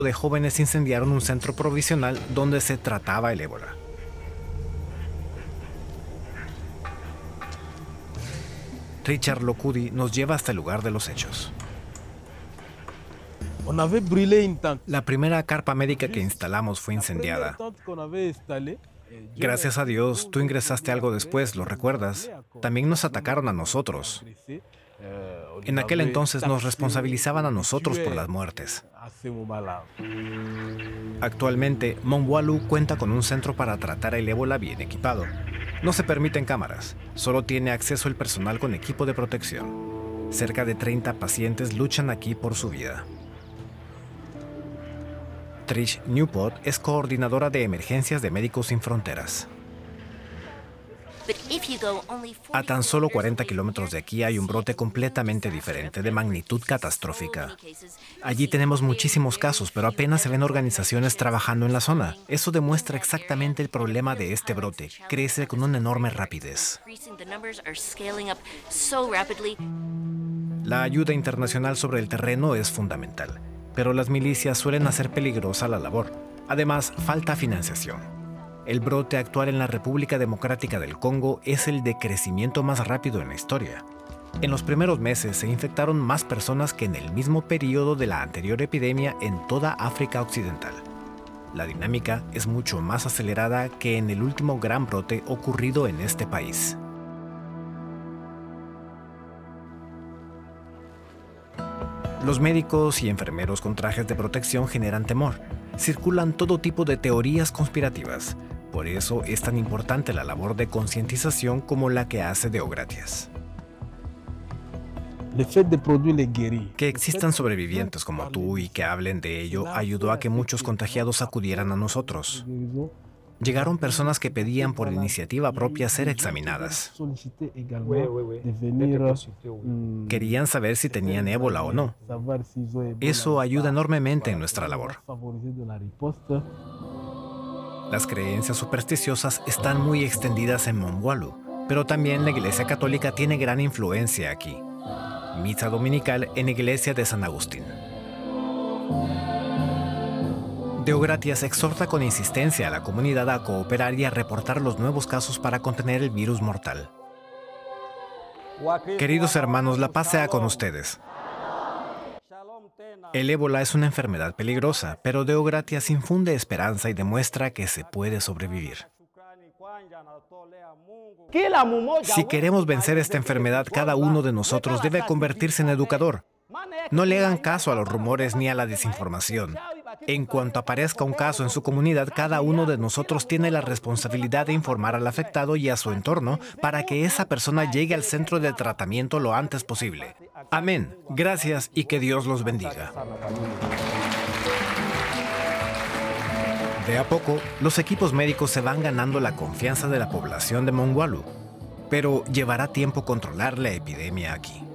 de jóvenes incendiaron un centro provisional donde se trataba el ébola. Richard Lokudi nos lleva hasta el lugar de los hechos. La primera carpa médica que instalamos fue incendiada. Gracias a Dios, tú ingresaste algo después, ¿lo recuerdas? También nos atacaron a nosotros. En aquel entonces nos responsabilizaban a nosotros por las muertes. Actualmente, Mongualu cuenta con un centro para tratar el ébola bien equipado. No se permiten cámaras, solo tiene acceso el personal con equipo de protección. Cerca de 30 pacientes luchan aquí por su vida. Trish Newport es coordinadora de emergencias de Médicos Sin Fronteras. A tan solo 40 kilómetros de aquí hay un brote completamente diferente, de magnitud catastrófica. Allí tenemos muchísimos casos, pero apenas se ven organizaciones trabajando en la zona. Eso demuestra exactamente el problema de este brote. Crece con una enorme rapidez. La ayuda internacional sobre el terreno es fundamental, pero las milicias suelen hacer peligrosa la labor. Además, falta financiación. El brote actual en la República Democrática del Congo es el de crecimiento más rápido en la historia. En los primeros meses se infectaron más personas que en el mismo periodo de la anterior epidemia en toda África Occidental. La dinámica es mucho más acelerada que en el último gran brote ocurrido en este país. Los médicos y enfermeros con trajes de protección generan temor. Circulan todo tipo de teorías conspirativas. Por eso es tan importante la labor de concientización como la que hace Deogratias. Que existan sobrevivientes como tú y que hablen de ello ayudó a que muchos contagiados acudieran a nosotros. Llegaron personas que pedían por iniciativa propia ser examinadas. Querían saber si tenían ébola o no. Eso ayuda enormemente en nuestra labor. Las creencias supersticiosas están muy extendidas en Mongualu, pero también la Iglesia Católica tiene gran influencia aquí. Misa dominical en Iglesia de San Agustín. Deogratias exhorta con insistencia a la comunidad a cooperar y a reportar los nuevos casos para contener el virus mortal. Queridos hermanos, la paz sea con ustedes. El ébola es una enfermedad peligrosa, pero Deogratias infunde esperanza y demuestra que se puede sobrevivir. Si queremos vencer esta enfermedad, cada uno de nosotros debe convertirse en educador. No le hagan caso a los rumores ni a la desinformación. En cuanto aparezca un caso en su comunidad, cada uno de nosotros tiene la responsabilidad de informar al afectado y a su entorno para que esa persona llegue al centro de tratamiento lo antes posible. Amén. Gracias y que Dios los bendiga. De a poco, los equipos médicos se van ganando la confianza de la población de Mongualu, pero llevará tiempo controlar la epidemia aquí.